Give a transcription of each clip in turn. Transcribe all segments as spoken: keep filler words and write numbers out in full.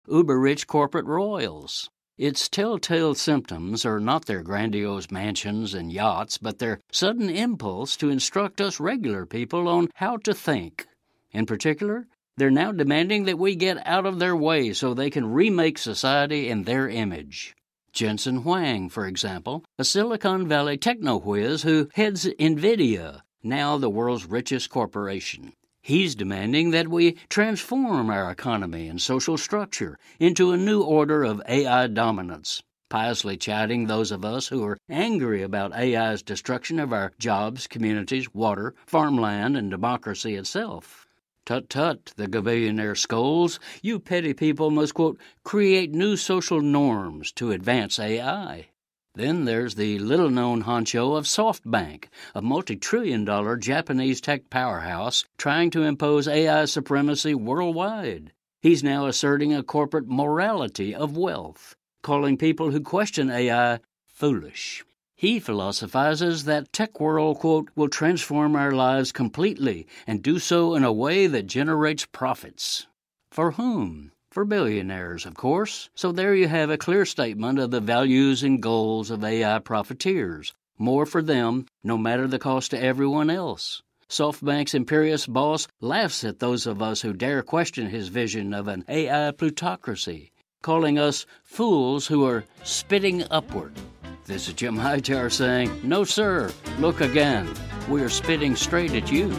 uber-rich corporate royals. Its telltale symptoms are not their grandiose mansions and yachts, but their sudden impulse to instruct us regular people on how to think. In particular, they're now demanding that we get out of their way so they can remake society in their image. Jensen Huang, for example, a Silicon Valley techno-whiz who heads NVIDIA, now the world's richest corporation. He's demanding that we transform our economy and social structure into a new order of A I dominance, piously chiding those of us who are angry about A I's destruction of our jobs, communities, water, farmland, and democracy itself. Tut tut, the gabillionaire scolds, you petty people must, quote, create new social norms to advance A I. Then there's the little-known honcho of SoftBank, a multi-trillion dollar Japanese tech powerhouse trying to impose A I supremacy worldwide. He's now asserting a corporate morality of wealth, calling people who question A I foolish. He philosophizes that tech world, quote, will transform our lives completely and do so in a way that generates profits. For whom? For billionaires, of course. So there you have a clear statement of the values and goals of A I profiteers. More for them, no matter the cost to everyone else. SoftBank's imperious boss laughs at those of us who dare question his vision of an A I plutocracy, calling us fools who are spitting upward. This is Jim Hightower saying, no sir, look again. We are spitting straight at you.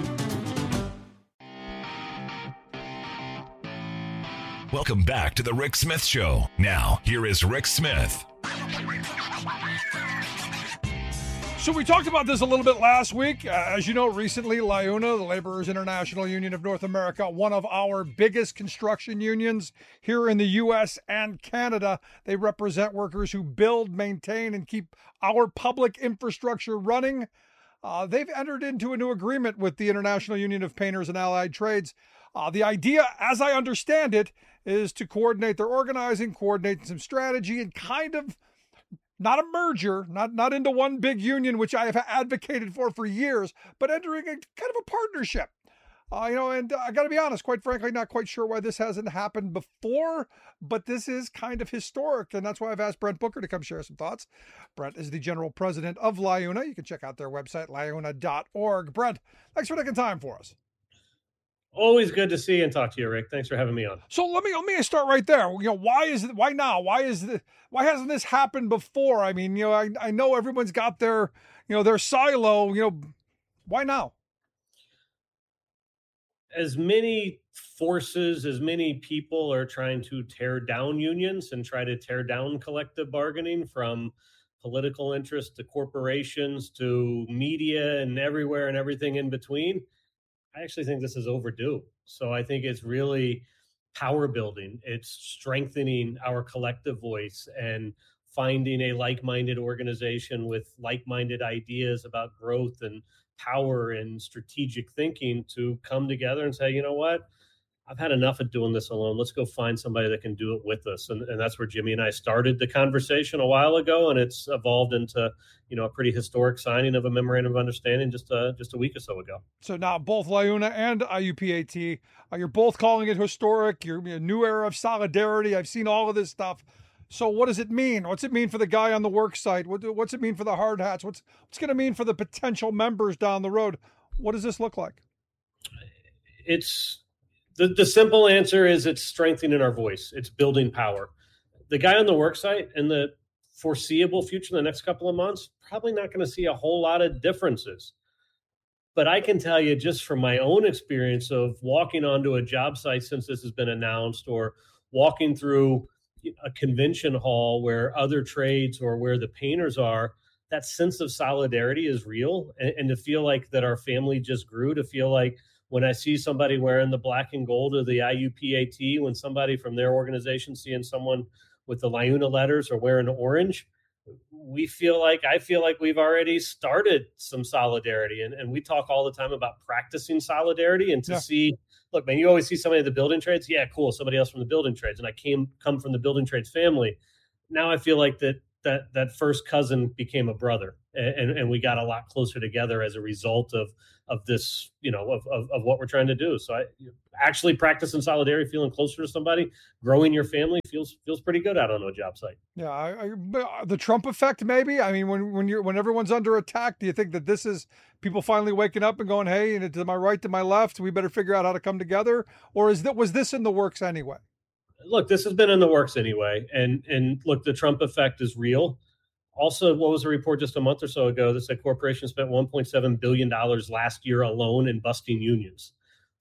Welcome back to the Rick Smith Show. Now, here is Rick Smith. So we talked about this a little bit last week. Uh, as you know, recently, LIUNA, the Laborers International Union of North America, one of our biggest construction unions here in the U S and Canada. They represent workers who build, maintain, and keep our public infrastructure running. Uh, they've entered into a new agreement with the International Union of Painters and Allied Trades. Uh, the idea, as I understand it, is to coordinate their organizing, coordinate some strategy, and kind of not a merger, not, not into one big union, which I have advocated for for years, but entering a kind of a partnership. Uh, you know, and uh, I got to be honest, quite frankly, not quite sure why this hasn't happened before, but this is kind of historic, and that's why I've asked Brent Booker to come share some thoughts. Brent is the general president of LIUNA. You can check out their website, liuna dot org. Brent, thanks for taking time for us. Always good to see and talk to you, Rick. Thanks for having me on. So let me let me start right there. You know, why is it? Why now? Why is the? Why hasn't this happened before? I mean, you know, I I know everyone's got their, you know, their silo. You know, why now? As many forces, as many people are trying to tear down unions and try to tear down collective bargaining, from political interest to corporations to media and everywhere and everything in between. I actually think this is overdue. So I think it's really power building. It's strengthening our collective voice and finding a like-minded organization with like-minded ideas about growth and power and strategic thinking to come together and say, you know what? I've had enough of doing this alone. Let's go find somebody that can do it with us. And, and that's where Jimmy and I started the conversation a while ago. And it's evolved into, you know, a pretty historic signing of a memorandum of understanding just a, just a week or so ago. So now both LIUNA and I U P A T, uh, you're both calling it historic. You're a new era of solidarity. I've seen all of this stuff. So what does it mean? What's it mean for the guy on the work site? What, what's it mean for the hard hats? What's, what's going to mean for the potential members down the road? What does this look like? It's, The, the simple answer is it's strengthening our voice. It's building power. The guy on the work site in the foreseeable future, in the next couple of months, probably not going to see a whole lot of differences. But I can tell you just from my own experience of walking onto a job site since this has been announced, or walking through a convention hall where other trades or where the painters are, that sense of solidarity is real. And, and to feel like that our family just grew, to feel like when I see somebody wearing the black and gold of the I U P A T, when somebody from their organization seeing someone with the LIUNA letters or wearing orange, we feel like, I feel like we've already started some solidarity. And, and we talk all the time about practicing solidarity, and to yeah. see, look, man, you always see somebody in the building trades. Yeah, cool. Somebody else from the building trades. And I came, come from the building trades family. Now I feel like that that that first cousin became a brother, and, and we got a lot closer together as a result of of this, you know, of, of, of what we're trying to do. So I actually practicing solidarity, feeling closer to somebody, growing your family feels feels pretty good out on a job site. Yeah, I, I, the Trump effect, maybe. I mean, when when you're when everyone's under attack, do you think that this is people finally waking up and going, "Hey, to my right, to my left, we better figure out how to come together"? Or is that was this in the works anyway? Look, this has been in the works anyway, and and look, the Trump effect is real. Also, what was a report just a month or so ago that said corporations spent one point seven billion dollars last year alone in busting unions.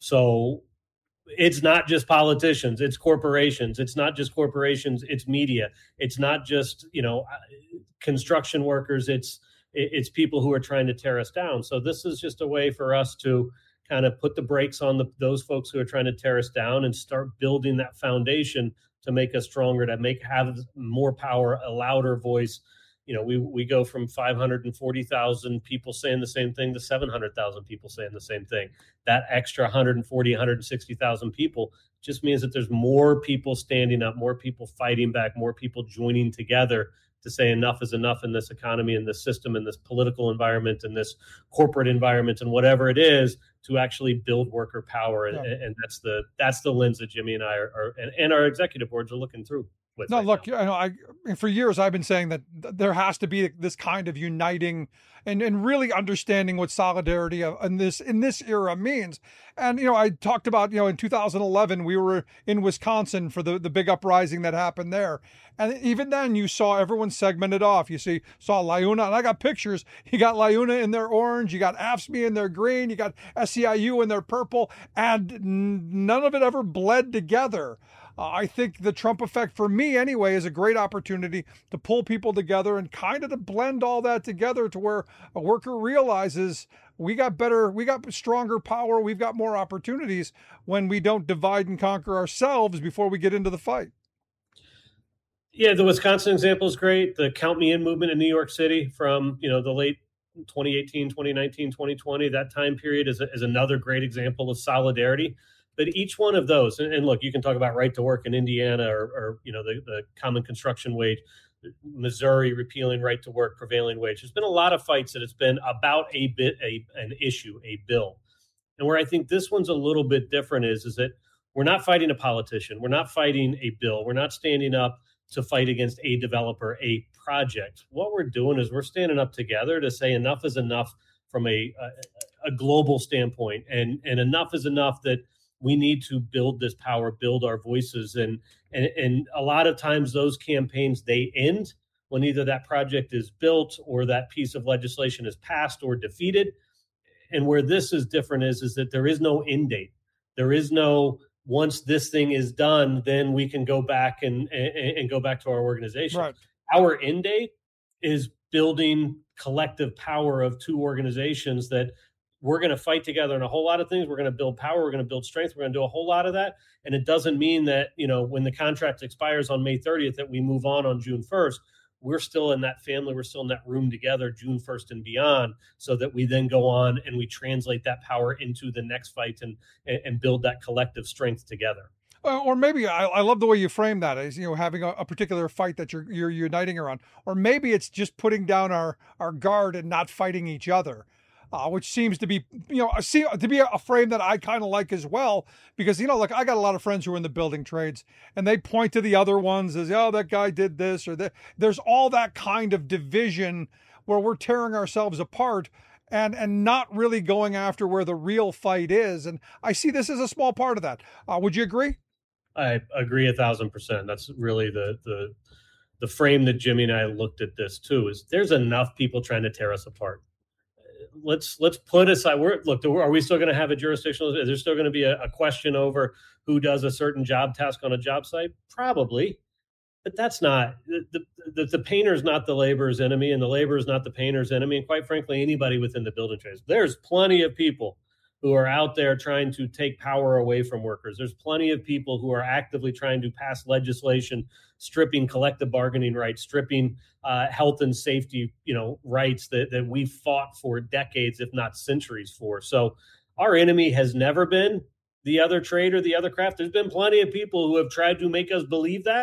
So it's not just politicians, it's corporations. It's not just corporations, it's media. It's not just, you know, construction workers. It's it's people who are trying to tear us down. So this is just a way for us to kind of put the brakes on the, those folks who are trying to tear us down and start building that foundation to make us stronger, to make have more power, a louder voice. You know, we we go from five hundred forty thousand people saying the same thing to seven hundred thousand people saying the same thing. That extra one hundred forty, one hundred sixty thousand people just means that there's more people standing up, more people fighting back, more people joining together to say enough is enough in this economy, in this system, in this political environment, in this corporate environment, and whatever it is, to actually build worker power. And, yeah. and that's the that's the lens that Jimmy and I are, are and, and our executive boards are looking through. No, right look, now. I know I for years I've been saying that there has to be this kind of uniting and, and really understanding what solidarity in this in this era means. And, you know, I talked about, you know, in two thousand eleven, we were in Wisconsin for the, the big uprising that happened there. And even then you saw everyone segmented off. You see, saw LiUNA, and I got pictures. You got LiUNA in their orange, you got A F S C M E in their green, you got S E I U in their purple, and none of it ever bled together. Uh, I think the Trump effect, for me anyway, is a great opportunity to pull people together and kind of to blend all that together to where a worker realizes we got better, we got stronger power, we've got more opportunities when we don't divide and conquer ourselves before we get into the fight. Yeah, the Wisconsin example is great. The Count Me In movement in New York City from, you know, the late twenty eighteen, twenty nineteen, twenty twenty, that time period is, a, is another great example of solidarity. But each one of those, and, and look, you can talk about right to work in Indiana or, or you know, the, the common construction wage, Missouri repealing right to work, prevailing wage. There's been a lot of fights that it's been about a bit, a an issue, a bill. And where I think this one's a little bit different is, is that we're not fighting a politician. We're not fighting a bill. We're not standing up to fight against a developer, a project. What we're doing is we're standing up together to say enough is enough from a, a, a global standpoint, and, and enough is enough that we need to build this power, build our voices. And, and, and a lot of times those campaigns, they end when either that project is built or that piece of legislation is passed or defeated. And where this is different is, is that there is no end date. There is no, once this thing is done, then we can go back and, and, and go back to our organization. Right. Our end date is building collective power of two organizations that we're going to fight together on a whole lot of things. We're going to build power. We're going to build strength. We're going to do a whole lot of that. And it doesn't mean that, you know, when the contract expires on May thirtieth, that we move on on June first. We're still in that family. We're still in that room together, June first and beyond, so that we then go on and we translate that power into the next fight and, and build that collective strength together. Uh, or maybe I, I love the way you frame that as, you know, having a, a particular fight that you're you're uniting around. Or maybe it's just putting down our, our guard and not fighting each other. Uh, which seems to be, you know, see, to be a frame that I kind of like as well, because, you know, like I got a lot of friends who are in the building trades and they point to the other ones as, oh, that guy did this or that. There's all that kind of division where we're tearing ourselves apart and, and not really going after where the real fight is. And I see this as a small part of that. Uh, would you agree? I agree a thousand percent. That's really the, the, the frame that Jimmy and I looked at this too, is there's enough people trying to tear us apart. Let's let's put aside. We're, look, are we still going to have a jurisdictional? Is there still going to be a, a question over who does a certain job task on a job site? Probably, but that's not the the, the painter is not the laborer's enemy, and the laborer is not the painter's enemy. And quite frankly, anybody within the building trades, there's plenty of people who are out there trying to take power away from workers. There's plenty of people who are actively trying to pass legislation, stripping collective bargaining rights, stripping uh, health and safety, you know, rights that, that we've fought for decades, if not centuries for. So our enemy has never been the other trade or the other craft. There's been plenty of people who have tried to make us believe that.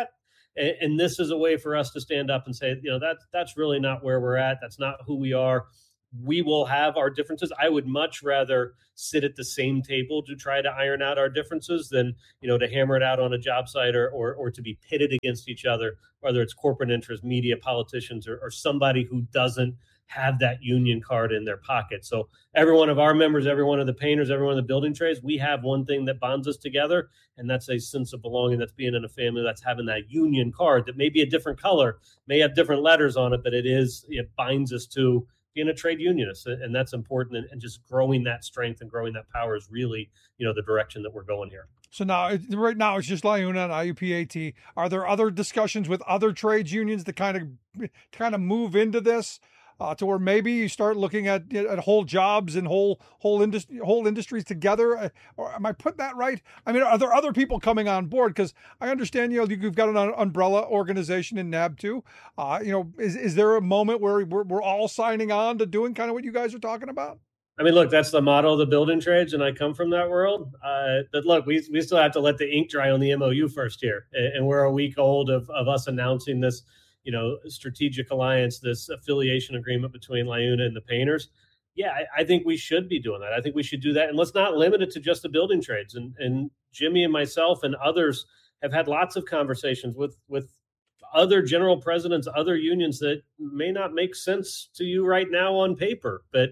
And, and this is a way for us to stand up and say, you know, that's that's really not where we're at. That's not who we are. We will have our differences. I would much rather sit at the same table to try to iron out our differences than, you know, to hammer it out on a job site or or, or to be pitted against each other, whether it's corporate interests, media, politicians, or, or somebody who doesn't have that union card in their pocket. So every one of our members, every one of the painters, every one of the building trades, we have one thing that bonds us together, and that's a sense of belonging. That's being in a family. That's having that union card that may be a different color, may have different letters on it, but it is it binds us to being a trade unionist, and that's important. And, and just growing that strength and growing that power is really, you know, the direction that we're going here. So now, right now, it's just LiUNA and I U P A T. Are there other discussions with other trades unions to kind of kind of move into this? Uh, to where maybe you start looking at at whole jobs and whole whole industry whole industries together, uh, or am I putting that right? I mean, are there other people coming on board? Because I understand, you know, you've got an umbrella organization in N A B too. Uh, you know, is is there a moment where we're we're all signing on to doing kind of what you guys are talking about? I mean, look, that's the motto of the building trades, and I come from that world. Uh, but look, we we still have to let the ink dry on the M O U first here, and, and we're a week old of of us announcing this, you know, strategic alliance, this affiliation agreement between LiUNA and the painters. Yeah, I, I think we should be doing that. I think we should do that. And let's not limit it to just the building trades. And, and Jimmy and myself and others have had lots of conversations with, with other general presidents, other unions that may not make sense to you right now on paper. But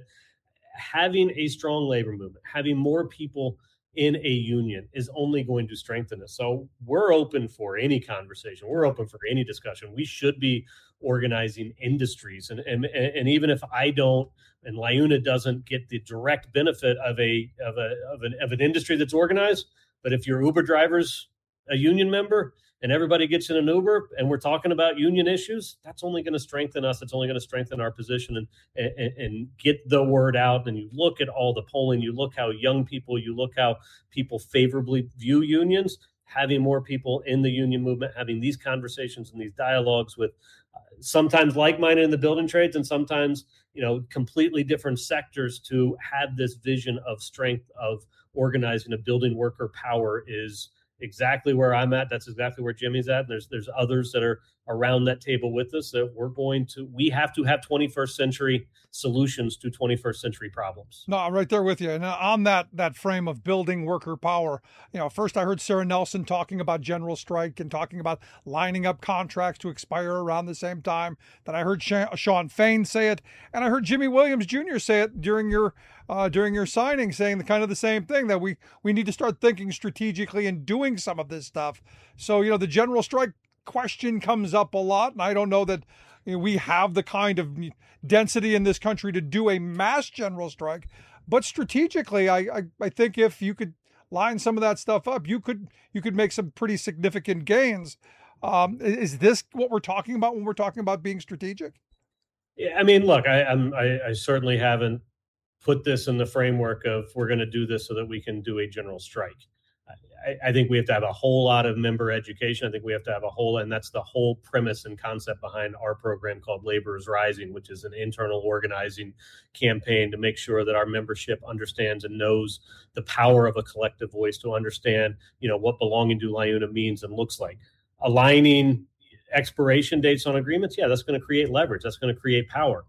having a strong labor movement, having more people in a union is only going to strengthen us. So we're open for any conversation. We're open for any discussion. We should be organizing industries. And and, and even if I don't, and LiUNA doesn't get the direct benefit of a of a of an of an industry that's organized, but if your Uber driver's a union member and everybody gets in an Uber and we're talking about union issues, that's only going to strengthen us. It's only going to strengthen our position and, and, and get the word out. And you look at all the polling, you look how young people, you look how people favorably view unions, having more people in the union movement, having these conversations and these dialogues with uh, sometimes like-minded in the building trades and sometimes, you know, completely different sectors to have this vision of strength of organizing a building worker power is exactly where I'm at. That's exactly where Jimmy's at. And there's there's others that are around that table with us that we're going to, we have to have twenty-first century solutions to twenty-first century problems. No, I'm right there with you. And on that that frame of building worker power, you know, first I heard Sarah Nelson talking about general strike and talking about lining up contracts to expire around the same time. Then I heard Shawn Fain say it, and I heard Jimmy Williams Junior say it during your uh, during your signing, saying the kind of the same thing, that we we need to start thinking strategically and doing some of this stuff. So, you know, the general strike question comes up a lot, and I don't know that, you know, we have the kind of density in this country to do a mass general strike, but strategically, I, I I think if you could line some of that stuff up, you could you could make some pretty significant gains. Um, is this what we're talking about when we're talking about being strategic? Yeah, I mean, look, I, I'm I, I certainly haven't put this in the framework of we're going to do this so that we can do a general strike. I, I think we have to have a whole lot of member education. I think we have to have a whole, and that's the whole premise and concept behind our program called Labor is Rising, which is an internal organizing campaign to make sure that our membership understands and knows the power of a collective voice, to understand, you know, what belonging to LiUNA means and looks like. Aligning expiration dates on agreements, yeah, that's going to create leverage. That's going to create power.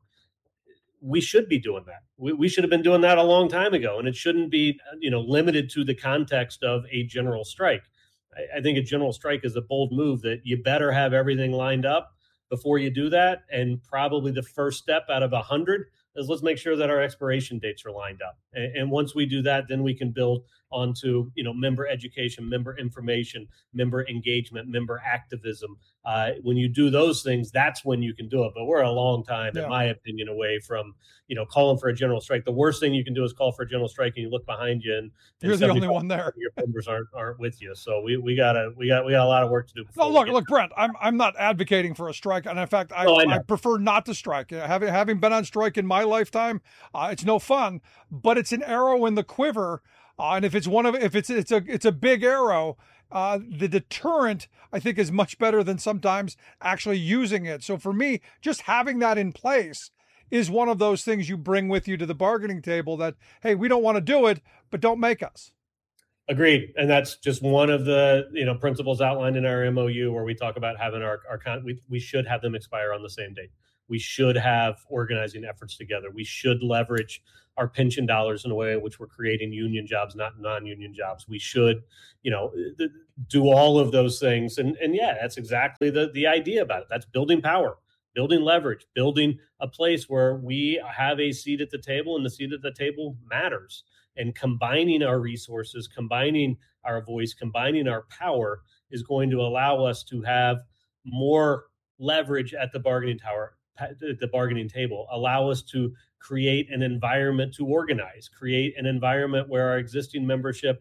We should be doing that. We, we should have been doing that a long time ago, and it shouldn't be, you know, limited to the context of a general strike. I, I think a general strike is a bold move that you better have everything lined up before you do that. And probably the first step out of a hundred is let's make sure that our expiration dates are lined up. And, and once we do that, then we can build onto, you know, member education, member information, member engagement, member activism. Uh, when you do those things, that's when you can do it. But we're a long time, yeah. in my opinion, away from, you know, calling for a general strike. The worst thing you can do is call for a general strike and you look behind you and, and you're the only one there. Your members aren't aren't with you. So we we gotta we got we got a lot of work to do. No, look, look, Brent. I'm I'm not advocating for a strike, and in fact, I, oh, I, I prefer not to strike. Having having been on strike in my lifetime, uh, it's no fun, but it's an arrow in the quiver. Uh, and if it's one of if it's it's a it's a big arrow, uh, the deterrent I think is much better than sometimes actually using it. So for me, just having that in place is one of those things you bring with you to the bargaining table. That, hey, we don't want to do it, but don't make us. Agreed. And that's just one of the, you know, principles outlined in our M O U where we talk about having our, our con- we, we should have them expire on the same date. We should have organizing efforts together. We should leverage our pension dollars in a way in which we're creating union jobs, not non-union jobs. We should, you know, th- do all of those things. And, and yeah, that's exactly the, the idea about it. That's building power, building leverage, building a place where we have a seat at the table, and the seat at the table matters. And combining our resources, combining our voice, combining our power is going to allow us to have more leverage at the bargaining tower, at the bargaining table, allow us to create an environment to organize, create an environment where our existing membership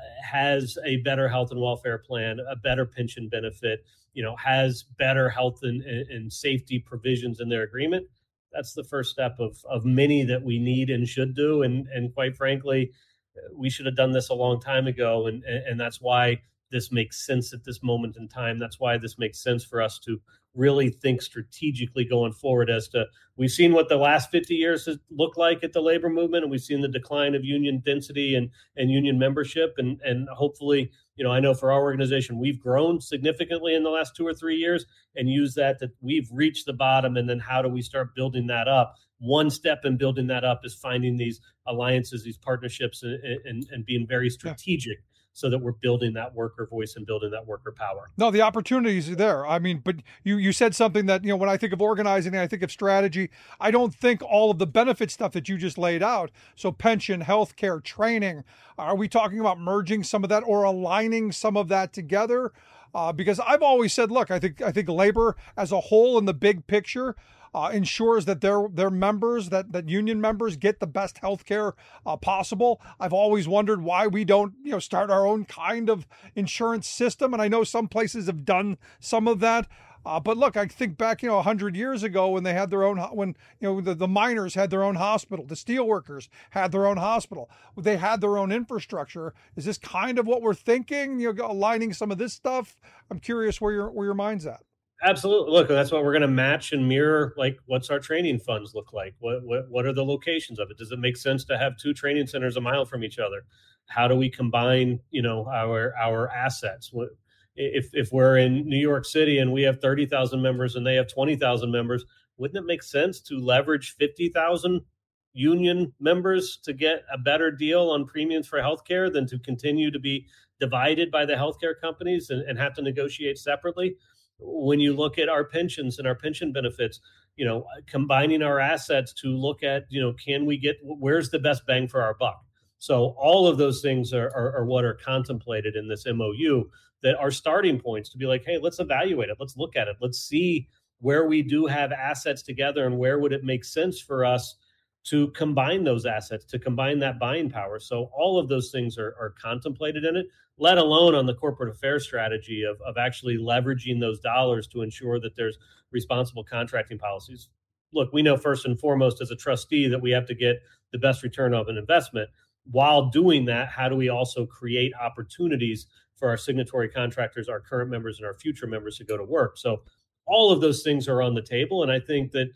has a better health and welfare plan, a better pension benefit, you know, has better health and, and safety provisions in their agreement. That's the first step of of many that we need and should do. And and quite frankly, we should have done this a long time ago. And, and that's why this makes sense at this moment in time. That's why this makes sense for us to really think strategically going forward as to, we've seen what the last fifty years has looked like at the labor movement, and we've seen the decline of union density and, and union membership. And, and hopefully, you know, I know for our organization, we've grown significantly in the last two or three years and use that, that we've reached the bottom. And then how do we start building that up? One step in building that up is finding these alliances, these partnerships, and, and, and being very strategic. Yeah. So that we're building that worker voice and building that worker power. No, the opportunities are there. I mean, but you you said something that, you know, when I think of organizing, I think of strategy. I don't think all of the benefit stuff that you just laid out. So pension, healthcare, training. Are we talking about merging some of that or aligning some of that together? Uh, because I've always said, look, I think I think labor as a whole in the big picture Uh, ensures that their their members, that, that union members get the best health care uh, possible. I've always wondered why we don't, you know, start our own kind of insurance system. And I know some places have done some of that. Uh, but look, I think back, you know, a hundred years ago when they had their own, when, you know, the, the miners had their own hospital, the steel workers had their own hospital, they had their own infrastructure. Is this kind of what we're thinking? You know, aligning some of this stuff? I'm curious where your where your mind's at. Absolutely. Look, that's what we're going to match and mirror. Like, what's our training funds look like? What, what what are the locations of it? Does it make sense to have two training centers a mile from each other? How do we combine, you know, our our assets? What, if if we're in New York City and we have thirty thousand members and they have twenty thousand members, wouldn't it make sense to leverage fifty thousand union members to get a better deal on premiums for healthcare than to continue to be divided by the healthcare companies and, and have to negotiate separately? When you look at our pensions and our pension benefits, you know, combining our assets to look at, you know, can we get, where's the best bang for our buck? So all of those things are, are, are what are contemplated in this M O U that are starting points to be like, hey, let's evaluate it. Let's look at it. Let's see where we do have assets together and where would it make sense for us to combine those assets, to combine that buying power. So all of those things are, are contemplated in it, let alone on the corporate affairs strategy of, of actually leveraging those dollars to ensure that there's responsible contracting policies. Look, we know first and foremost as a trustee that we have to get the best return of an investment. While doing that, how do we also create opportunities for our signatory contractors, our current members, and our future members to go to work? So all of those things are on the table. And I think that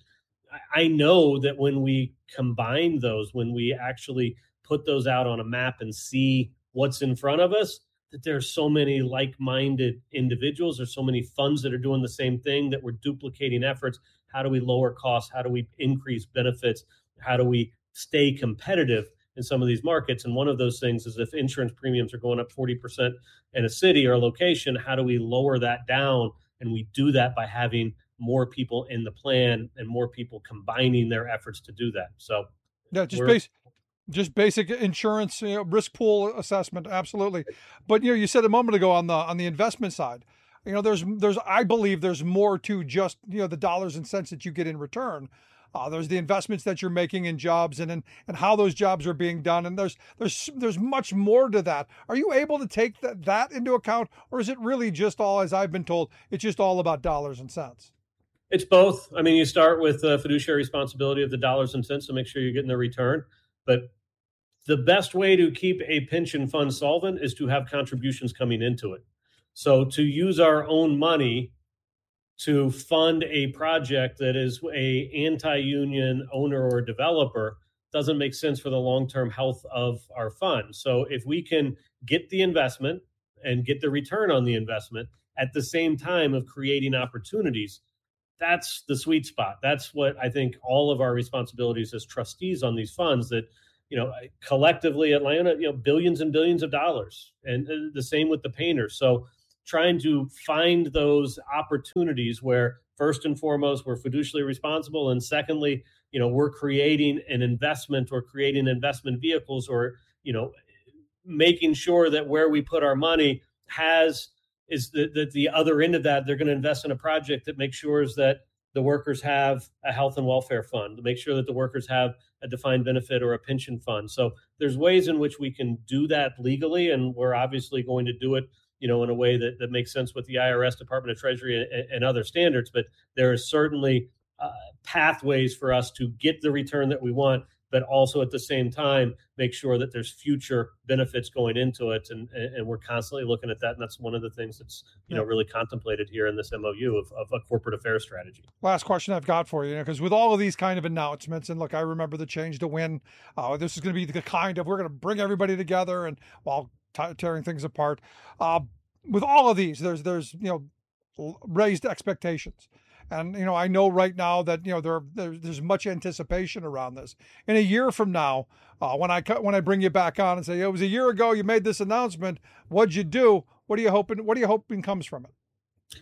I know that when we combine those, when we actually put those out on a map and see what's in front of us, that there's so many like-minded individuals, there's so many funds that are doing the same thing, that we're duplicating efforts. How do we lower costs? How do we increase benefits? How do we stay competitive in some of these markets? And one of those things is if insurance premiums are going up forty percent in a city or a location, how do we lower that down? And we do that by having more people in the plan and more people combining their efforts to do that. So yeah, just basic, just basic insurance, you know, risk pool assessment. Absolutely. But, you know, you said a moment ago on the, on the investment side, you know, there's, there's, I believe there's more to just, you know, the dollars and cents that you get in return. Uh, there's the investments that you're making in jobs and, and and how those jobs are being done. And there's there's there's much more to that. Are you able to take that, that into account, or is it really just all, as I've been told, it's just all about dollars and cents? It's both. I mean, you start with the fiduciary responsibility of the dollars and cents to make sure you're getting the return. But the best way to keep a pension fund solvent is to have contributions coming into it. So to use our own money to fund a project that is a anti-union owner or developer, doesn't make sense for the long-term health of our fund. So if we can get the investment and get the return on the investment at the same time of creating opportunities, that's the sweet spot. That's what I think all of our responsibilities as trustees on these funds, that, you know, collectively at LiUNA, you know, billions and billions of dollars, and the same with the painters. So trying to find those opportunities where first and foremost, we're fiduciarily responsible. And secondly, you know, we're creating an investment or creating investment vehicles, or, you know, making sure that where we put our money has is that the, the other end of that, they're going to invest in a project that makes sure that the workers have a health and welfare fund, to make sure that the workers have a defined benefit or a pension fund. So there's ways in which we can do that legally, and we're obviously going to do it, you know, in a way that, that makes sense with the I R S, Department of Treasury, and, and other standards. But there is certainly uh, pathways for us to get the return that we want, but also at the same time, make sure that there's future benefits going into it. And, and we're constantly looking at that. And that's one of the things that's, you know, really contemplated here in this M O U of, of a corporate affairs strategy. Last question I've got for you, because with all of these kind of announcements, and look, I remember the Change to Win. Uh, this is going to be the kind of, we're going to bring everybody together and while t- tearing things apart. Uh, with all of these, there's, there's, you know, raised expectations. And, you know, I know right now that, you know, there, there there's much anticipation around this. In a year from now, uh, when I when I bring you back on and say, it was a year ago you made this announcement, what'd you do? What are you hoping? What are you hoping comes from it?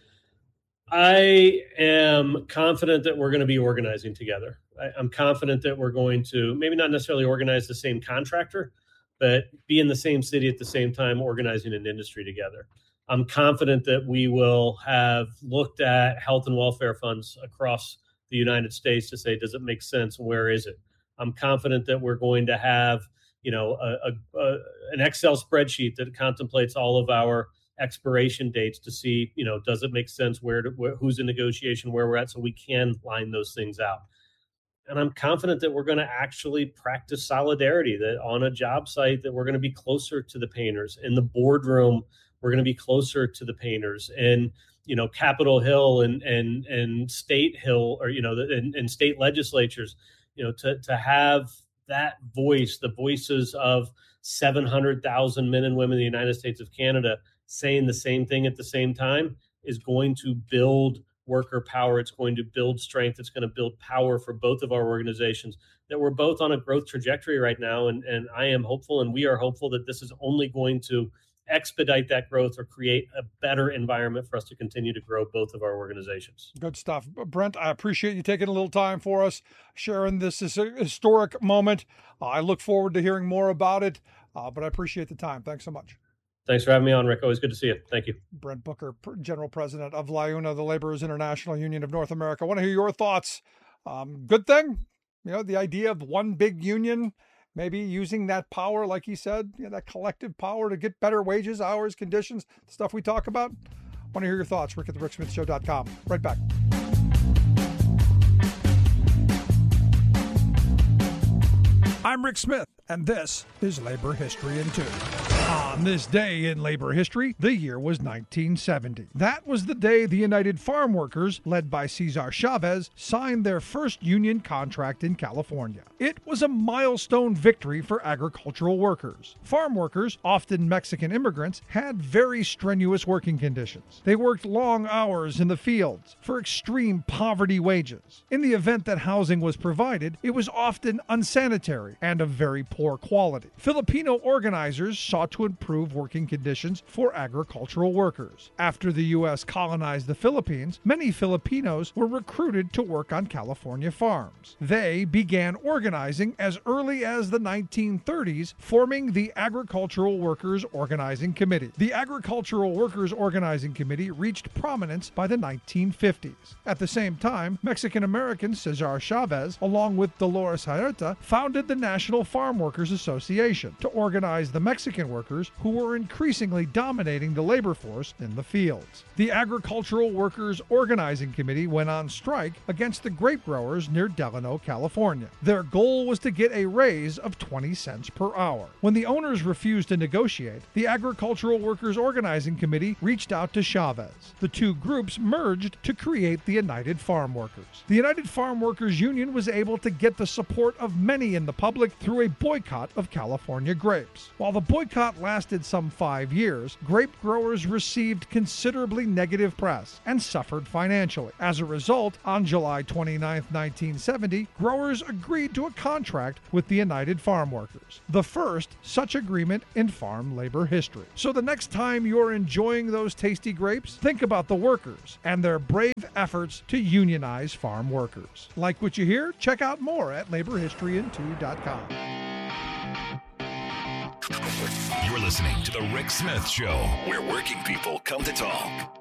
I am confident that we're going to be organizing together. I, I'm confident that we're going to maybe not necessarily organize the same contractor, but be in the same city at the same time, organizing an industry together. I'm confident that we will have looked at health and welfare funds across the United States to say, does it make sense? Where is it? I'm confident that we're going to have, you know, a, a, a, an Excel spreadsheet that contemplates all of our expiration dates to see, you know, does it make sense? Where, to, where who's in negotiation, where we're at, so we can line those things out. And I'm confident that we're going to actually practice solidarity, that on a job site that we're going to be closer to the painters. In the boardroom, we're going to be closer to the painters. And, you know, Capitol Hill and and and State Hill, or, you know, and, and state legislatures, you know, to, to have that voice, the voices of seven hundred thousand men and women in the United States of Canada saying the same thing at the same time is going to build worker power. It's going to build strength. It's going to build power for both of our organizations, that we're both on a growth trajectory right now. And, and I am hopeful, and we are hopeful, that this is only going to expedite that growth or create a better environment for us to continue to grow both of our organizations. Good stuff. Brent, I appreciate you taking a little time for us, sharing this historic moment. Uh, I look forward to hearing more about it, uh, but I appreciate the time. Thanks so much. Thanks for having me on, Rick. Always good to see you. Thank you. Brent Booker, General President of LiUNA, the Laborers International Union of North America. I want to hear your thoughts. Um, good thing, you know, the idea of one big union, maybe using that power, like he said, you know, that collective power to get better wages, hours, conditions, the stuff we talk about. I want to hear your thoughts. Rick at the rick smith show dot com. Right back. I'm Rick Smith, and this is Labor History in Two. On this day in labor history, the year was nineteen seventy. That was the day the United Farm Workers, led by Cesar Chavez, signed their first union contract in California. It was a milestone victory for agricultural workers. Farm workers, often Mexican immigrants, had very strenuous working conditions. They worked long hours in the fields for extreme poverty wages. In the event that housing was provided, it was often unsanitary and of very poor quality. Filipino organizers sought to improve working conditions for agricultural workers. After the U S colonized the Philippines, many Filipinos were recruited to work on California farms. They began organizing as early as the nineteen thirties, forming the Agricultural Workers Organizing Committee. The Agricultural Workers Organizing Committee reached prominence by the nineteen fifties. At the same time, Mexican-American Cesar Chavez, along with Dolores Huerta, founded the National Farm Workers Association to organize the Mexican workers workers who were increasingly dominating the labor force in the fields. The Agricultural Workers Organizing Committee went on strike against the grape growers near Delano, California. Their goal was to get a raise of twenty cents per hour. When the owners refused to negotiate, the Agricultural Workers Organizing Committee reached out to Chavez. The two groups merged to create the United Farm Workers. The United Farm Workers Union was able to get the support of many in the public through a boycott of California grapes. While the boycott lasted some five years, grape growers received considerably negative press and suffered financially. As a result, on July twenty-ninth, nineteen seventy, growers agreed to a contract with the United Farm Workers, the first such agreement in farm labor history. So the next time you're enjoying those tasty grapes, think about the workers and their brave efforts to unionize farm workers. Like what you hear? Check out more at labor history in two dot com. You're listening to The Rick Smith Show, where working people come to talk.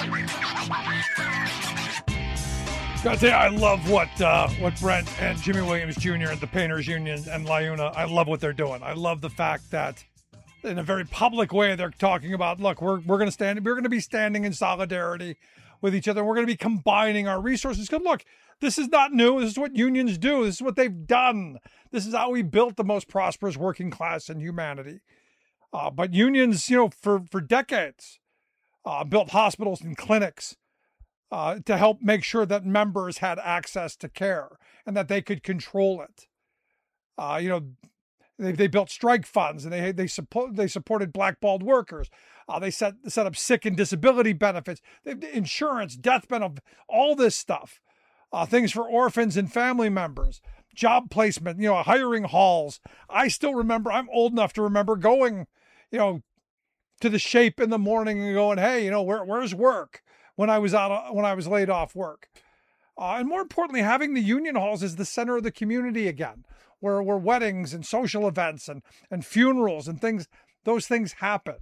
Gotta tell you, I love what uh, what Brent and Jimmy Williams Junior and the Painters Union and LiUNA, I love what they're doing. I love the fact that in a very public way they're talking about, look, we're we're gonna stand, we're gonna be standing in solidarity with each other. We're gonna be combining our resources. Because look, this is not new. This is what unions do. This is what they've done. This is how we built the most prosperous working class in humanity. Uh, but unions, you know, for, for decades, uh, built hospitals and clinics uh, to help make sure that members had access to care and that they could control it. Uh, you know, they, they built strike funds and they they support they supported blackballed workers. Uh, they set set up sick and disability benefits, they, insurance, death benefit, all this stuff. Uh, things for orphans and family members, job placement, you know, hiring halls. I still remember, I'm old enough to remember going, you know, to the Shape in the morning and going, hey, you know, where, where's work when I was out, when I was laid off work. Uh, and more importantly, having the union halls as the center of the community again, where, where weddings and social events and, and funerals and things, those things happened.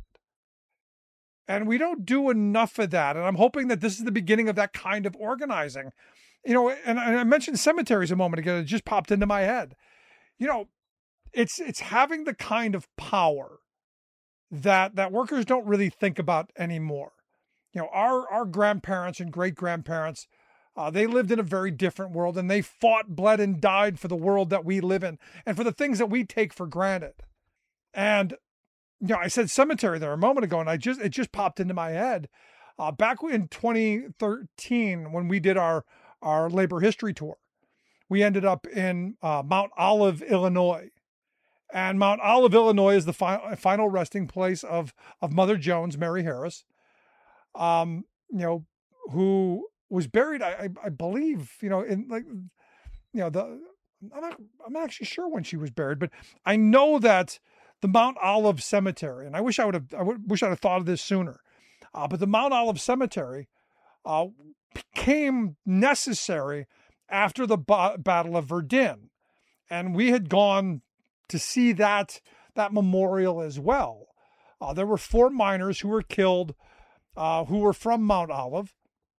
And we don't do enough of that. And I'm hoping that this is the beginning of that kind of organizing. You know, and I mentioned cemeteries a moment ago. It just popped into my head. You know, it's it's having the kind of power that that workers don't really think about anymore. You know, our our grandparents and great grandparents, uh, they lived in a very different world, and they fought, bled, and died for the world that we live in, and for the things that we take for granted. And you know, I said cemetery there a moment ago, and I just it just popped into my head. Uh, back in twenty thirteen, when we did our our labor history tour, we ended up in uh, Mount Olive, Illinois. And Mount Olive, Illinois is the fi- final resting place of, of Mother Jones, Mary Harris, um, you know, who was buried, I, I, I believe, you know, in like, you know, the, I'm not, I'm not actually sure when she was buried, but I know that the Mount Olive Cemetery, and I wish I would have, I would, wish I'd have thought of this sooner, uh, but the Mount Olive Cemetery uh, became necessary after the ba- Battle of Verdun. And we had gone to see that, that memorial as well. Uh, there were four miners who were killed, uh, who were from Mount Olive.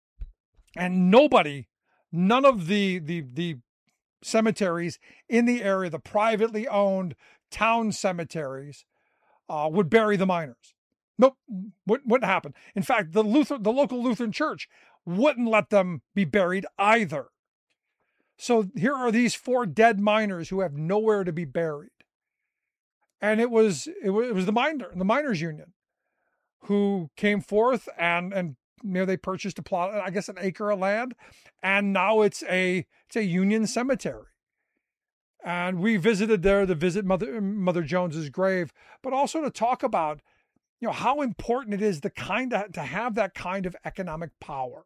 And nobody, none of the, the, the cemeteries in the area, the privately owned town cemeteries, uh, would bury the miners. Nope, wouldn't, wouldn't happen. In fact, the Luther, the local Lutheran church wouldn't let them be buried either. So here are these four dead miners who have nowhere to be buried. And it was it was, it was the miner, the miners union, who came forth and and you know they purchased a plot, I guess an acre of land, and now it's a it's a union cemetery. And we visited there to visit Mother Mother Jones's grave, but also to talk about, you know, how important it is the kind of, to have that kind of economic power.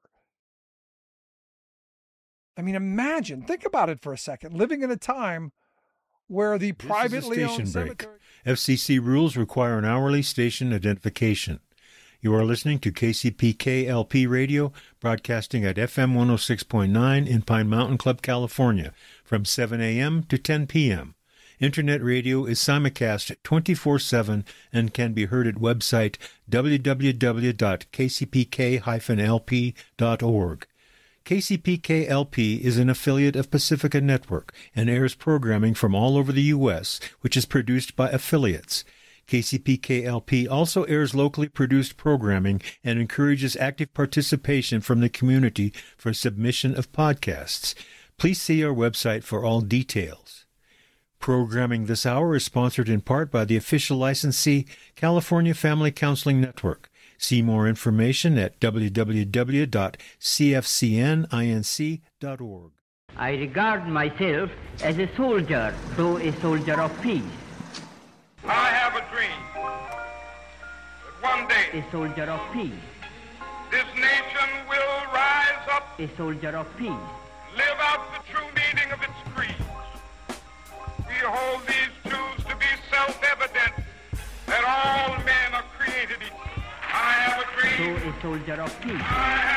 I mean, imagine, think about it for a second, living in a time where the This privately is a station owned break. cemetery... F C C rules require an hourly station identification. You are listening to K C P K L P Radio, broadcasting at F M one oh six point nine in Pine Mountain Club, California, from seven a.m. to ten p.m. Internet radio is simulcast twenty-four seven and can be heard at website w w w dot k c p k dash l p dot org. K C P K L P is an affiliate of Pacifica Network and airs programming from all over the U S, which is produced by affiliates. K C P K L P also airs locally produced programming and encourages active participation from the community for submission of podcasts. Please see our website for all details. Programming this hour is sponsored in part by the official licensee, California Family Counseling Network. See more information at w w w dot c f c n inc dot org. I regard myself as a soldier, though a soldier of peace. I have a dream that one day A soldier of peace. this nation will rise up, A soldier of peace. live out the true meaning of its creed. We hold these truths to be self-evident, that all men are created equal. I have a dream. So a soldier of peace. I have